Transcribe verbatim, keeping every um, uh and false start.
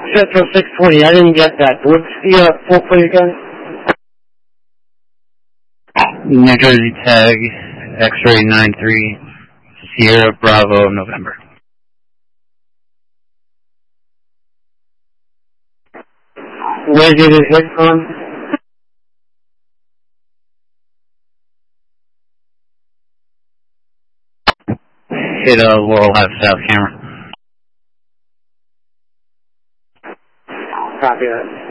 Central six twenty, I didn't get that. What's the uh, full plate again? New Jersey tag, X-ray nine three, Sierra Bravo, November. Where did it hit from? Hit a Laurel Ave South camera. Copy that.